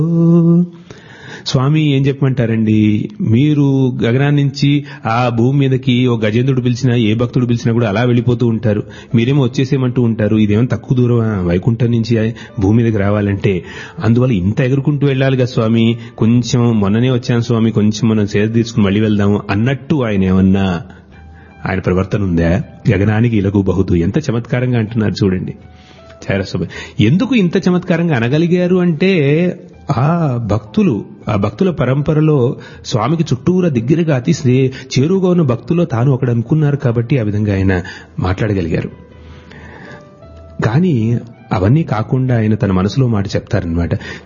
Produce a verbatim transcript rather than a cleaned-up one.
స్వామి ఏం చెప్పమంటారండి, మీరు గగనాన్ని నుంచి ఆ భూమి మీదకి ఓ గజేంద్రుడు పిలిచినా ఏ భక్తుడు పిలిచినా కూడా అలా వెళ్ళిపోతూ ఉంటారు. మీరేమో వచ్చేసేమంటూ ఉంటారు. ఇదేమో తక్కువ దూరం వైకుంఠం నుంచి భూమి మీదకి రావాలంటే. అందువల్ల ఇంత ఎగురుకుంటూ వెళ్ళాలి కదా స్వామి, కొంచెం మొన్ననే వచ్చాను స్వామి, కొంచెం మనం సేద తీసుకుని మళ్ళీ వెళ్దాము అన్నట్టు ఆయన ఏమన్నా ఆయన ప్రవర్తన ఉందా? గగనానికి ఇలగు బహుదు, ఎంత చమత్కారంగా అంటున్నారు చూడండి. చారస్వామి ఎందుకు ఇంత చమత్కారంగా అనగలిగారు అంటే, ఆ భక్తులు ఆ భక్తుల పరంపరలో స్వామికి చుట్టూరా దగ్గరగా అతి చేరువుగా ఉన్న భక్తుల్లో తాను ఒకడు అనుకున్నారు కాబట్టి ఆ విధంగా ఆయన మాట్లాడగలిగారు. కానీ అవన్నీ కాకుండా ఆయన తన మనసులో మాట చెప్తారనమాట.